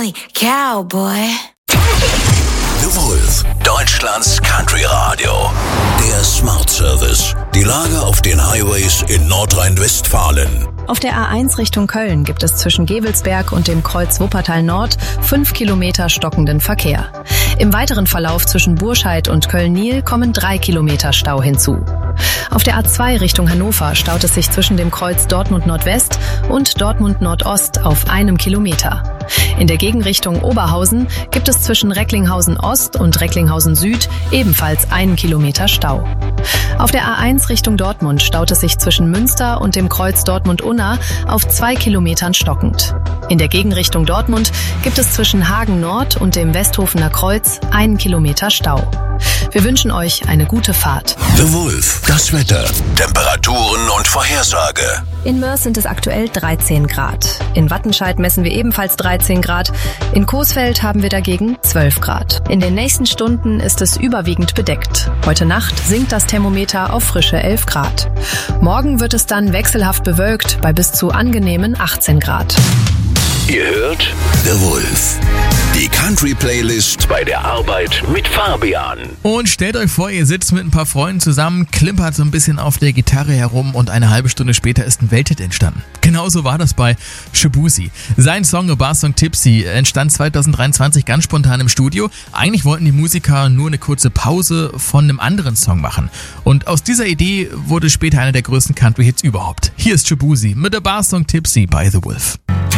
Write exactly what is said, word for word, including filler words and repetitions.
Holy cow, boy. The Wolf, Deutschlands Country Radio. Der Smart Service. Die Lage auf den Highways in Nordrhein-Westfalen. Auf der A eins Richtung Köln gibt es zwischen Gevelsberg und dem Kreuz Wuppertal Nord fünf Kilometer stockenden Verkehr. Im weiteren Verlauf zwischen Burscheid und Köln-Niel kommen drei Kilometer Stau hinzu. Auf der A zwei Richtung Hannover staut es sich zwischen dem Kreuz Dortmund Nordwest und Dortmund Nordost auf einem Kilometer. In der Gegenrichtung Oberhausen gibt es zwischen Recklinghausen Ost und Recklinghausen Süd ebenfalls einen Kilometer Stau. Auf der A eins Richtung Dortmund staut es sich zwischen Münster und dem Kreuz Dortmund-Unna auf zwei Kilometern stockend. In der Gegenrichtung Dortmund gibt es zwischen Hagen Nord und dem Westhofener Kreuz einen Kilometer Stau. Wir wünschen euch eine gute Fahrt. The Wolf, das Wetter, Temperaturen und Vorhersage. In Mörs sind es aktuell dreizehn Grad. In Wattenscheid messen wir ebenfalls dreizehn Grad. In Coesfeld haben wir dagegen zwölf Grad. In den nächsten Stunden ist es überwiegend bedeckt. Heute Nacht sinkt das Thermometer auf frische elf Grad. Morgen wird es dann wechselhaft bewölkt bei bis zu angenehmen achtzehn Grad. Ihr hört The Wolf. Die Country-Playlist bei der Arbeit mit Fabian. Und stellt euch vor, ihr sitzt mit ein paar Freunden zusammen, klimpert so ein bisschen auf der Gitarre herum und eine halbe Stunde später ist ein Welthit entstanden. Genauso war das bei Shaboozey. Sein Song A Bar Song Tipsy entstand zwanzig dreiundzwanzig ganz spontan im Studio. Eigentlich wollten die Musiker nur eine kurze Pause von einem anderen Song machen. Und aus dieser Idee wurde später einer der größten Country-Hits überhaupt. Hier ist Shaboozey mit A Bar Song Tipsy bei The Wolf.